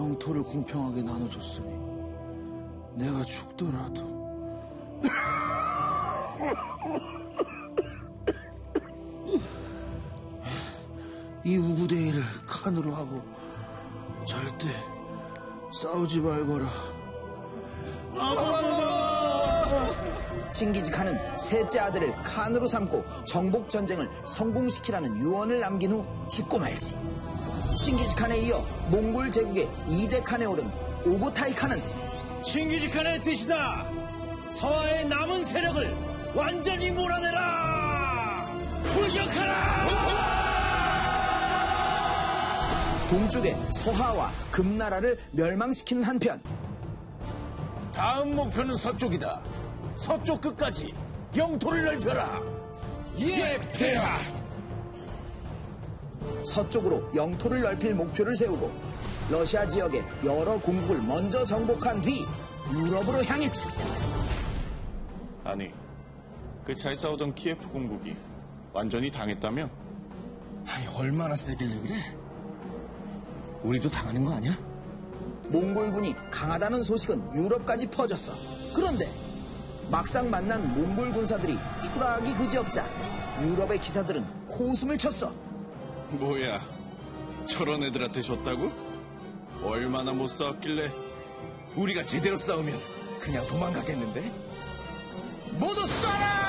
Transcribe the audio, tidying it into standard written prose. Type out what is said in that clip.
영토를 공평하게 나눠줬으니 내가 죽더라도 이 우구대의를 칸으로 하고 절대 싸우지 말거라. 칭기즈 칸은 셋째 아들을 칸으로 삼고 정복 전쟁을 성공시키라는 유언을 남긴 후 죽고 말지. 칭기즈 칸에 이어 몽골 제국의 2대 칸에 오른 오고타이 칸은 칭기즈 칸의 뜻이다. 서하의 남은 세력을 완전히 몰아내라. 돌격하라. 동쪽의 서하와 금나라를 멸망시키는 한편 다음 목표는 서쪽이다. 서쪽 끝까지 영토를 넓혀라. 예, 폐하. 서쪽으로 영토를 넓힐 목표를 세우고 러시아 지역의 여러 공국을 먼저 정복한 뒤 유럽으로 향했죠. 아니, 그 잘 싸우던 키예프 공국이 완전히 당했다며? 아니, 얼마나 세길래 그래? 우리도 당하는 거 아니야? 몽골군이 강하다는 소식은 유럽까지 퍼졌어. 그런데 막상 만난 몽골 군사들이 초라하기 그지없자 유럽의 기사들은 코웃음을 쳤어. 뭐야, 저런 애들한테 졌다고? 얼마나 못 싸웠길래? 우리가 제대로 싸우면 그냥 도망가겠는데? 모두 쏴라!